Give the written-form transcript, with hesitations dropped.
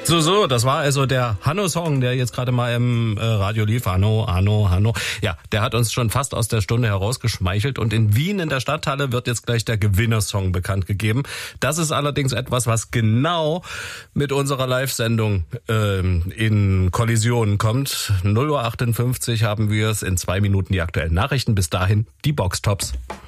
So, das war also der Hanno-Song, der jetzt gerade mal im Radio lief. Hanno. Ja, der hat uns schon fast aus der Stunde herausgeschmeichelt. Und in Wien in der Stadthalle wird jetzt gleich der Gewinnersong bekannt gegeben. Das ist allerdings etwas, was genau mit unserer Live-Sendung in Kollision kommt. 0:58 Uhr haben wir es, in 2 Minuten die aktuellen Nachrichten. Bis dahin die Boxtops.